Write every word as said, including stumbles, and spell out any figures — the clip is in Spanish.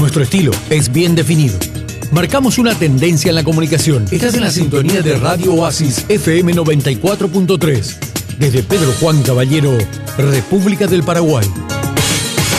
Nuestro estilo es bien definido. Marcamos una tendencia en la comunicación. Estás en la sintonía de Radio Oasis F M noventa y cuatro punto tres. Desde Pedro Juan Caballero, República del Paraguay.